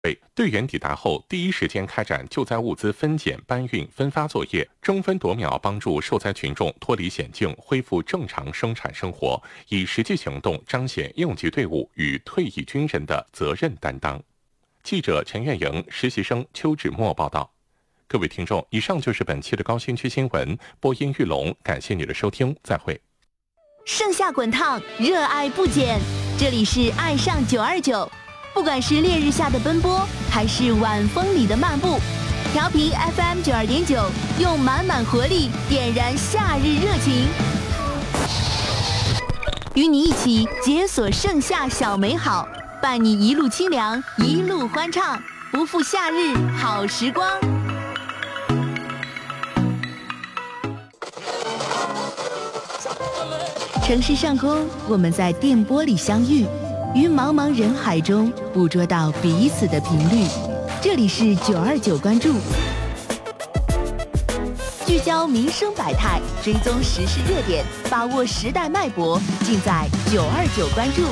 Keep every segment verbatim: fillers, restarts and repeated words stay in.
队员抵达后，第一时间开展救灾物资分拣、搬运、分发作业，争分夺秒帮助受灾群众脱离险境，恢复正常生产生活，以实际行动彰显应急队伍与退役军人的责任担当。记者陈月莹，实习生邱芷墨报道。各位听众，以上就是本期的高新区新闻，播音玉龙，感谢你的收听，再会。 盛夏滚烫，热爱不减，这里是爱上九二九。不管是烈日下的奔波，还是晚风里的漫步，调频 F M 九二点九，用满满活力点燃夏日热情，与你一起解锁盛夏小美好，伴你一路清凉，一路欢畅，不负夏日好时光。城市上空，我们在电波里相遇。于茫茫人海中捕捉到彼此的频率，这里是九二九关注，聚焦民生百态，追踪时事热点，把握时代脉搏，尽在九二九关注。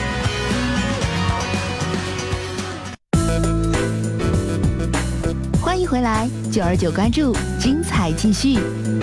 欢迎回来，九二九关注，精彩继续。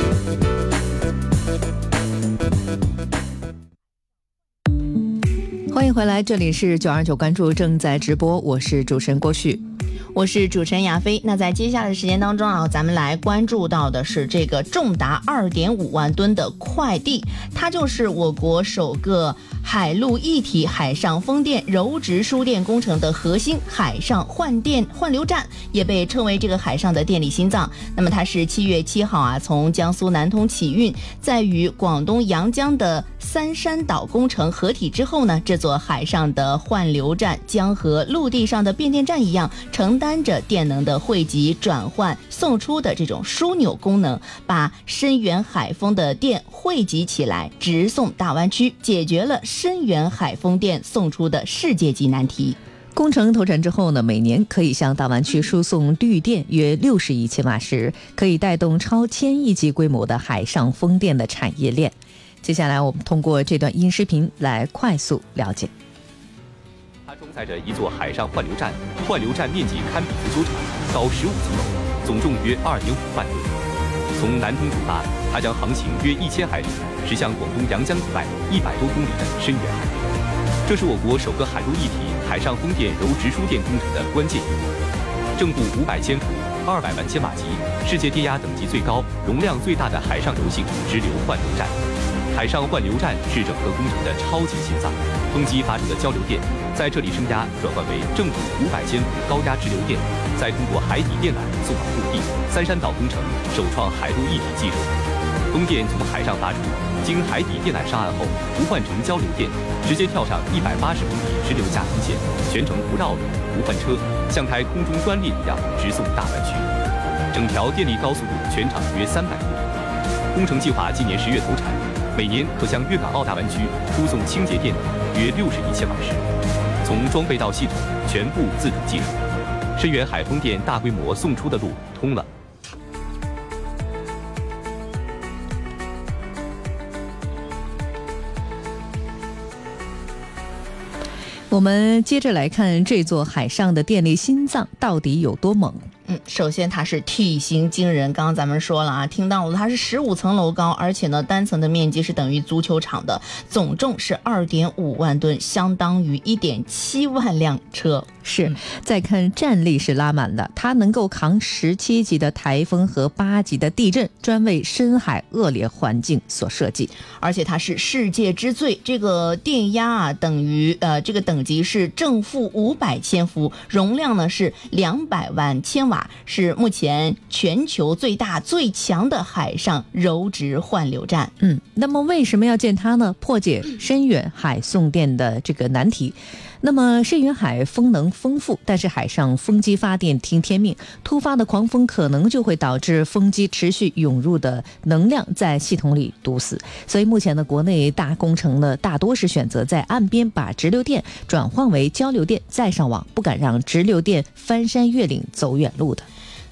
欢迎回来，这里是九二九关注，正在直播，我是主持人郭旭， 我是主持人亚飞。那在接下来的时间当中啊，咱们来关注到的是这个重达 二点五万吨的快递，它就是我国首个海陆一体海上风电柔直输电工程的核心海上换电换流站，也被称为这个海上的电力心脏。那么它是七月七号啊，从江苏南通起运，在与广东阳江的三山岛工程合体之后呢，这座海上的换流站将和陆地上的变电站一样，承担着电能的汇集、转换、送出的这种枢纽功能，把深源海风的电汇集起来，直送大湾区，解决了深源海风电送出的世界级难题。 工程投产之后呢，每年可以向大湾区输送绿电约六十亿千瓦时，可以带动超千亿级规模的海上风电的产业链。接下来我们通过这段音视频来快速了解。 它装载着一座海上换流站，换流站面积堪比足球场，高十五层楼，总重约二点五万吨。从南通出发，它将航行约一千海里，驶向广东阳江以外一百多公里的深源海域。这是我国首个海陆一体海上风电柔直输电工程的关键一步。正负五百千伏、二百万千瓦级，世界电压等级最高、容量最大的海上柔性直流换流站。海上换流站是整个工程的超级心脏，风机发出的交流电在这里升压转换为正负五百千伏高压直流电，再通过海底电缆送往陆地。三山岛工程首创海陆一体技术，风电从海上发出，经海底电缆上岸后不换成交流电，直接跳上一百八十公里直流架航线，全程不绕路不换车，像开空中专列一样直送大湾区。整条电力高速路全长约三百公里，工程计划今年十月投产，每年可向粤港澳大湾区输送清洁电能约六十亿千瓦时，从装备到系统全部自主技术。深源海风电大规模送出的路通了。 我们接着来看这座海上的电力心脏到底有多猛。 嗯，首先它是体型惊人，刚刚咱们说了啊，听到了，它是十五层楼高，而且呢单层的面积是等于足球场的，总重是二点五万吨，相当于一点七万辆车。 是，再看战力是拉满的，它能够扛十七级的台风和八级的地震，专为深海恶劣环境所设计。 而且它是世界之最，这个电压啊等于呃这个等级是正负五百千伏，容量呢是两百万千瓦，是目前全球最大最强的海上柔直换流站。 嗯，那么为什么要建它呢？破解深远海送电的这个难题。那么深远海风能丰富，但是海上风机发电听天命，突发的狂风可能就会导致风机持续涌入的能量在系统里堵死。所以目前的国内大工程呢，大多是选择在岸边把直流电转换为交流电再上网，不敢让直流电翻山越岭走远路的。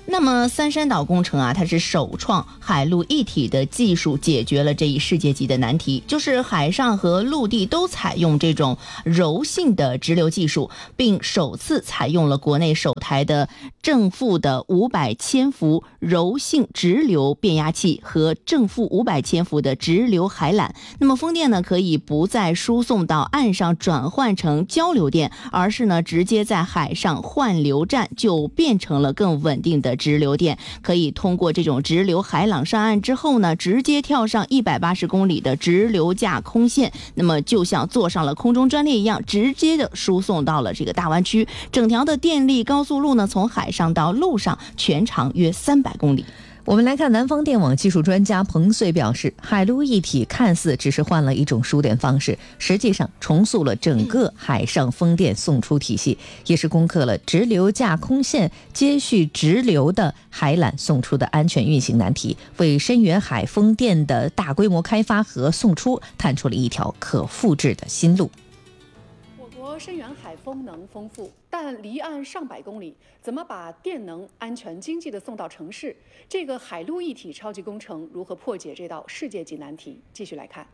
那么三山岛工程啊，它是首创海陆一体的技术，解决了这一世界级的难题，就是海上和陆地都采用这种柔性的直流技术，并首次采用了国内首台的正负的五百千伏柔性直流变压器和正负五百千伏的直流海缆。那么风电呢，可以不再输送到岸上转换成交流电，而是呢直接在海上换流站就变成了更稳定的直流电，可以通过这种直流海缆上岸之后呢，直接跳上一百八十公里的直流架空线，那么就像坐上了空中专列一样，直接的输送到了这个大湾区。整条的电力高速路呢，从海上到陆上全长约三百公里。 我们来看南方电网技术专家彭穗表示，海陆一体看似只是换了一种输电方式，实际上重塑了整个海上风电送出体系，也是攻克了直流架空线接续直流的海缆送出的安全运行难题，为深远海风电的大规模开发和送出探出了一条可复制的新路。 深远海风能丰富，但离岸上百公里，怎么把电能安全经济地送到城市？这个海陆一体超级工程如何破解这道世界级难题？继续来看。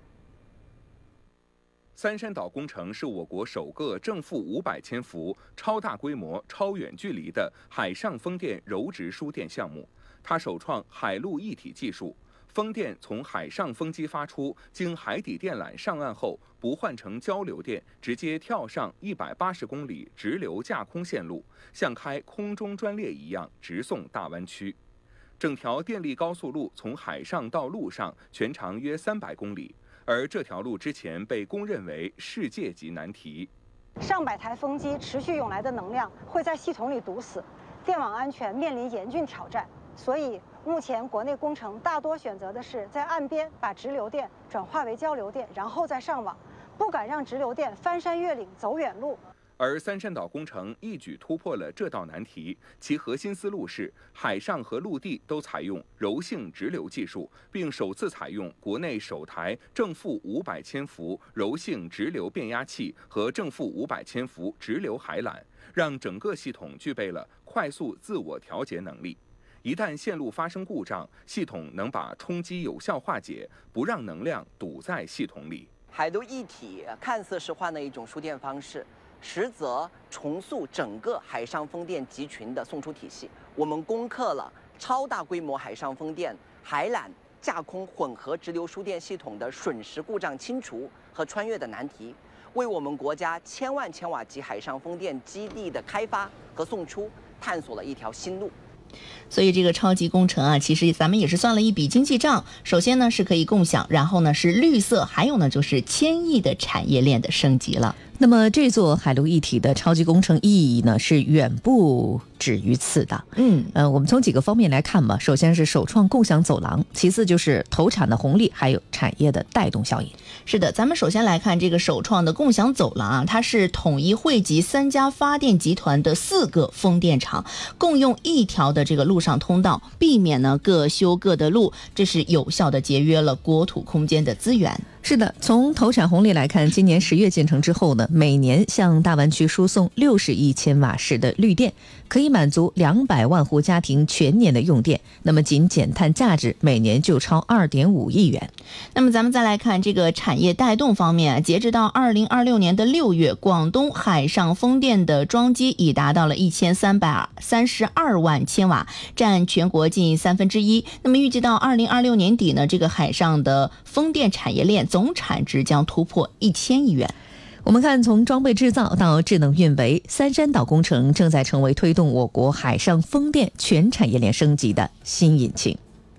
三山岛工程是我国首个正负五百千伏、超大规模、超远距离的海上风电柔直输电项目。它首创海陆一体技术。风电从海上风机发出，经海底电缆上岸后，不换成交流电，直接跳上一百八十公里直流架空线路，像开空中专列一样直送大湾区。整条电力高速路从海上到陆上全长约三百公里，而这条路之前被公认为世界级难题。 上百台风机持续涌来的能量会在系统里堵死，电网安全面临严峻挑战。所以目前国内工程大多选择的是在岸边把直流电转化为交流电，然后再上网，不敢让直流电翻山越岭走远路。 而三山岛工程一举突破了这道难题，其核心思路是海上和陆地都采用柔性直流技术，并首次采用国内首台正负五百千伏柔性直流变压器和正负五百千伏直流海缆，让整个系统具备了快速自我调节能力。一旦线路发生故障，系统能把冲击有效化解，不让能量堵在系统里。 海陆一体看似是换了一种输电方式，实则重塑整个海上风电集群的送出体系。我们攻克了超大规模海上风电海缆架空混合直流输电系统的瞬时故障清除和穿越的难题，为我们国家千万千瓦级海上风电基地的开发和送出探索了一条新路。 所以这个超级工程啊，其实咱们也是算了一笔经济账。首先呢是可以共享，然后呢是绿色，还有呢就是千亿的产业链的升级了。 那么这座海陆一体的超级工程意义呢，是远不止于此的。 嗯， 呃，我们从几个方面来看吧。首先是首创共享走廊，其次就是投产的红利，还有产业的带动效应。 是的，咱们首先来看这个首创的共享走廊啊，它是统一汇集三家发电集团的四个风电场，共用一条的这个陆上通道，避免呢各修各的路，这是有效的节约了国土空间的资源。 是的，从投产红利来看，今年十月建成之后呢，每年向大湾区输送六十亿千瓦时的绿电，可以满足两百万户家庭全年的用电。那么仅减碳价值每年就超二点五亿元。 那么咱们再来看这个产业带动方面，截止到二零二六年的六月，广东海上风电的装机已达到了一千三百三十二万千瓦，占全国近三分之一。那么预计到二零二六年底呢，这个海上的风电产业链总产值将突破一千亿元。 我们看，从装备制造到智能运维，三山岛工程正在成为推动我国海上风电全产业链升级的新引擎。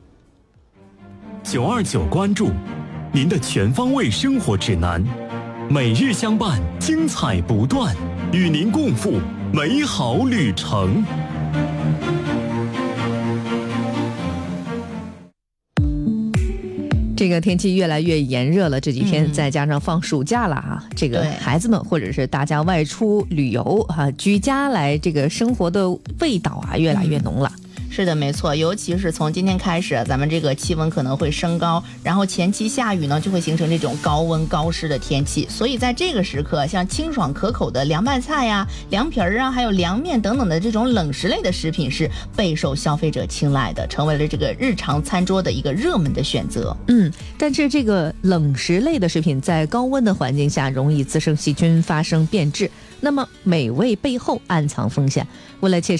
九二九关注您的全方位生活指南，每日相伴，精彩不断，与您共赴美好旅程。 这个天气越来越炎热了，这几天、嗯、再加上放暑假了啊，这个孩子们或者是大家外出旅游啊，居家来这个生活的味道啊越来越浓了。 嗯是的，没错，尤其是从今天开始，咱们这个气温可能会升高，然后前期下雨呢，就会形成这种高温高湿的天气。所以在这个时刻，像清爽可口的凉拌菜呀、凉皮儿啊，还有凉面等等的这种冷食类的食品是备受消费者青睐的，成为了这个日常餐桌的一个热门的选择。 嗯，但是这个冷食类的食品在高温的环境下容易滋生细菌，发生变质。那么美味背后暗藏风险，为了切